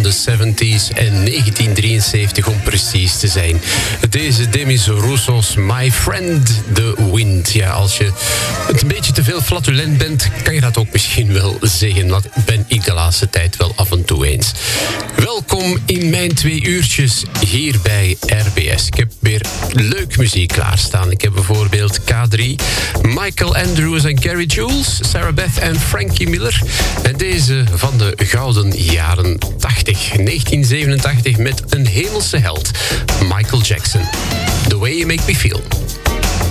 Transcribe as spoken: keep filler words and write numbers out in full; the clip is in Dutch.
van de zeventig en negentien drieënzeventig om precies te zijn. Deze Demis Roussos, My Friend, The Wind. Ja, als je het een beetje te veel flatulent bent, kan je dat ook misschien wel zeggen. Dat ben ik de laatste tijd wel af en toe eens. Welkom in mijn twee uurtjes hier bij R B S. Ik heb weer leuk muziek klaarstaan. Ik heb bijvoorbeeld K drie, Michael Andrews en Gary Jules, Sarah Beth en Frankie Miller. En deze van de gouden jaren tachtig, negentien zevenentachtig, met een hemelse held, Michael Jackson. The Way You Make Me Feel.